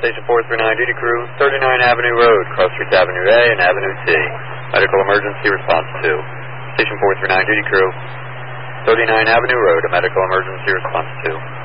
Station 439 duty crew, 39 Avenue Road, Cross Streets Avenue A and Avenue C. Medical emergency response 2. Station 439 duty crew, 39 Avenue Road, a medical emergency response 2.